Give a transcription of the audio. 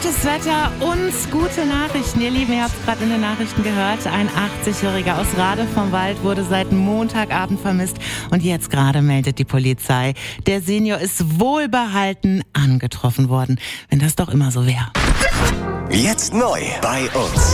Gutes Wetter und gute Nachrichten. Ihr Lieben, ihr habt es gerade in den Nachrichten gehört. Ein 80-Jähriger aus Rade vom Wald wurde seit Montagabend vermisst. Und jetzt gerade meldet die Polizei, der Senior ist wohlbehalten angetroffen worden. Wenn das doch immer so wäre. Jetzt neu bei uns.